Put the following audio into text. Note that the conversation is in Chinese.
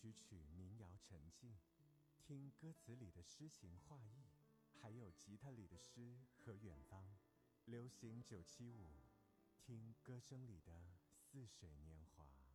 曲曲民谣沉静，听歌词里的诗情画意，还有吉他里的诗和远方。流行975，听歌声里的似水年华。